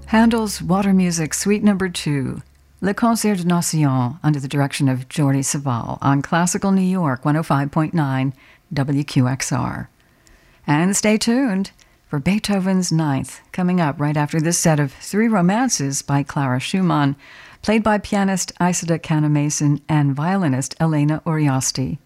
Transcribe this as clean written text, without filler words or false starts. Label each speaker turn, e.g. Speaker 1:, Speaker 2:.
Speaker 1: Handel's Water Music Suite Number 2, Le Concert de Nation, under the direction of Jordi Savall on Classical New York 105.9 WQXR. And stay tuned for Beethoven's Ninth, coming up right after this set of three romances by Clara Schumann, played by pianist Isida Canamason and violinist Elena Uriasti.